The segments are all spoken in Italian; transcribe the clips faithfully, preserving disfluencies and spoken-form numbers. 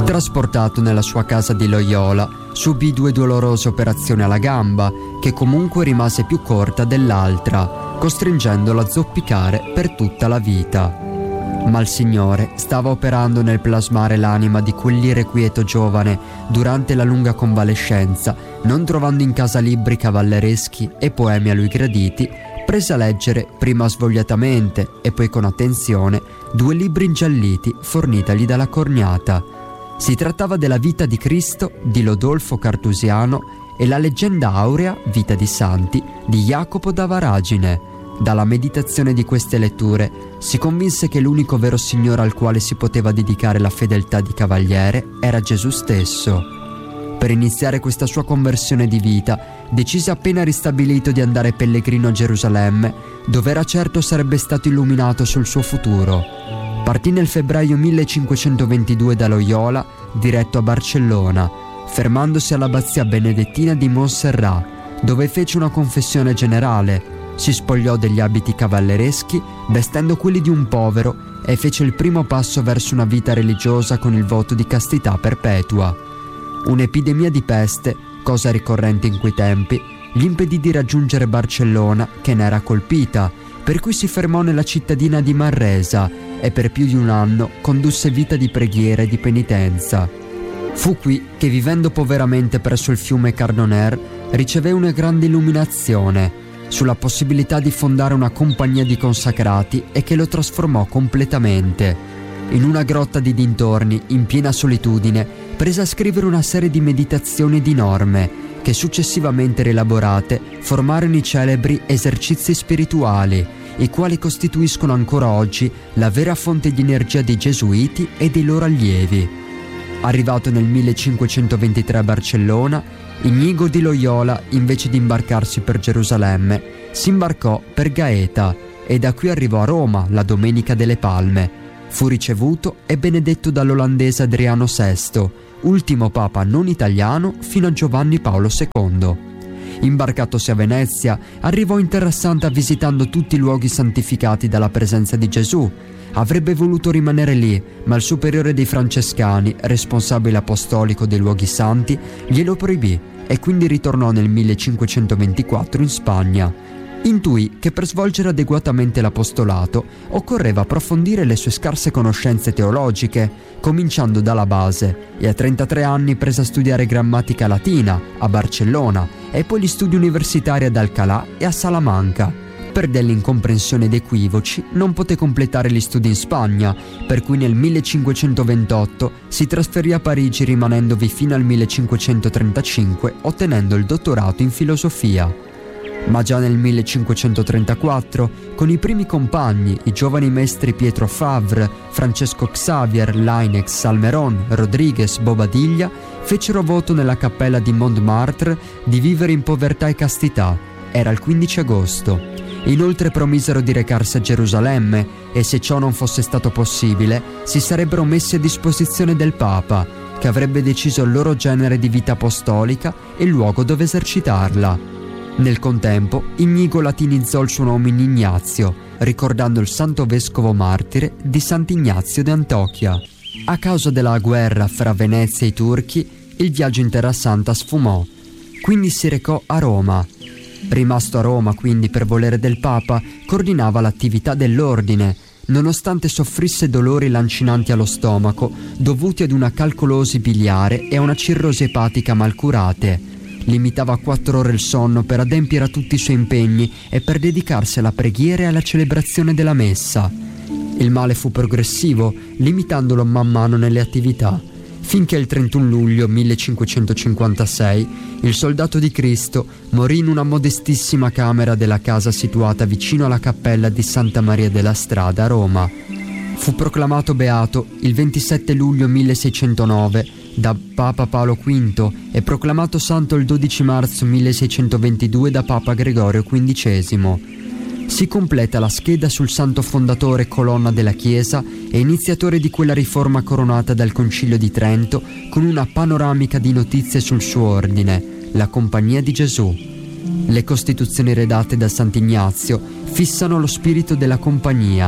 Trasportato nella sua casa di Loyola, subì due dolorose operazioni alla gamba, che comunque rimase più corta dell'altra, costringendolo a zoppicare per tutta la vita. Ma il Signore stava operando nel plasmare l'anima di quell'irrequieto giovane durante la lunga convalescenza. Non trovando in casa libri cavallereschi e poemi a lui graditi, prese a leggere, prima svogliatamente e poi con attenzione, due libri ingialliti fornitagli dalla corniata. Si trattava della Vita di Cristo di Lodolfo Cartusiano e la Leggenda aurea, Vita di Santi, di Jacopo da Varagine. Dalla meditazione di queste letture si convinse che l'unico vero Signore al quale si poteva dedicare la fedeltà di cavaliere era Gesù stesso. Per iniziare questa sua conversione di vita, decise appena ristabilito di andare pellegrino a Gerusalemme, dove era certo sarebbe stato illuminato sul suo futuro. Partì nel febbraio millecinquecentoventidue da Loyola, diretto a Barcellona, fermandosi all'abbazia benedettina di Montserrat, dove fece una confessione generale. Si spogliò degli abiti cavallereschi, vestendo quelli di un povero, e fece il primo passo verso una vita religiosa con il voto di castità perpetua. Un'epidemia di peste, cosa ricorrente in quei tempi, gli impedì di raggiungere Barcellona, che ne era colpita, per cui si fermò nella cittadina di Manresa e per più di un anno condusse vita di preghiera e di penitenza. Fu qui che, vivendo poveramente presso il fiume Cardoner, ricevette una grande illuminazione sulla possibilità di fondare una compagnia di consacrati e che lo trasformò completamente. In una grotta di dintorni, in piena solitudine, prese a scrivere una serie di meditazioni e di norme che, successivamente rielaborate, formarono i celebri esercizi spirituali, i quali costituiscono ancora oggi la vera fonte di energia dei Gesuiti e dei loro allievi. Arrivato nel millecinquecentoventitré a Barcellona, Inigo di Loyola, invece di imbarcarsi per Gerusalemme, si imbarcò per Gaeta e da qui arrivò a Roma la Domenica delle Palme. Fu ricevuto e benedetto dall'olandese Adriano sesto, ultimo papa non italiano fino a Giovanni Paolo secondo. Imbarcatosi a Venezia, arrivò in Terra Santa visitando tutti i luoghi santificati dalla presenza di Gesù. Avrebbe voluto rimanere lì, ma il superiore dei francescani, responsabile apostolico dei luoghi santi, glielo proibì e quindi ritornò nel millecinquecentoventiquattro in Spagna. Intuì che per svolgere adeguatamente l'apostolato occorreva approfondire le sue scarse conoscenze teologiche, cominciando dalla base, e a trentatré anni prese a studiare grammatica latina a Barcellona e poi gli studi universitari ad Alcalá e a Salamanca. Per delle incomprensioni ed equivoci non poté completare gli studi in Spagna, per cui nel millecinquecentoventotto si trasferì a Parigi, rimanendovi fino al millecinquecentotrentacinque, ottenendo il dottorato in filosofia. Ma già nel millecinquecentotrentaquattro, con i primi compagni, i giovani maestri Pietro Favre, Francesco Xavier, Lainez, Salmeron, Rodriguez, Bobadilla, fecero voto nella cappella di Montmartre di vivere in povertà e castità. Era il quindici agosto. Inoltre promisero di recarsi a Gerusalemme e, se ciò non fosse stato possibile, si sarebbero messi a disposizione del Papa, che avrebbe deciso il loro genere di vita apostolica e il luogo dove esercitarla. Nel contempo, Inigo latinizzò il suo nome in Ignazio, ricordando il santo vescovo martire di Sant'Ignazio di Antiochia. A causa della guerra fra Venezia e i turchi, il viaggio in Terra Santa sfumò, quindi si recò a Roma. Rimasto a Roma, quindi, per volere del Papa, coordinava l'attività dell'ordine, nonostante soffrisse dolori lancinanti allo stomaco dovuti ad una calcolosi biliare e a una cirrosi epatica mal curate. Limitava a quattro ore il sonno per adempiere a tutti i suoi impegni e per dedicarsi alla preghiera e alla celebrazione della messa. Il male fu progressivo, limitandolo man mano nelle attività, finché il trentuno luglio millecinquecentocinquantasei il soldato di Cristo morì in una modestissima camera della casa situata vicino alla cappella di Santa Maria della Strada a Roma. Fu proclamato beato il ventisette luglio milleseicentonove da Papa Paolo quinto e proclamato santo il dodici marzo milleseicentoventidue da Papa Gregorio quindicesimo. Si completa la scheda sul santo fondatore, colonna della Chiesa e iniziatore di quella riforma coronata dal Concilio di Trento, con una panoramica di notizie sul suo ordine, la Compagnia di Gesù. Le costituzioni redatte da Sant'Ignazio fissano lo spirito della compagnia.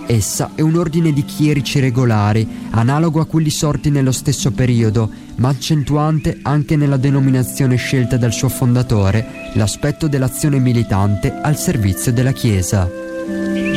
Essa è un ordine di chierici regolari, analogo a quelli sorti nello stesso periodo, ma accentuante anche nella denominazione scelta dal suo fondatore l'aspetto dell'azione militante al servizio della Chiesa.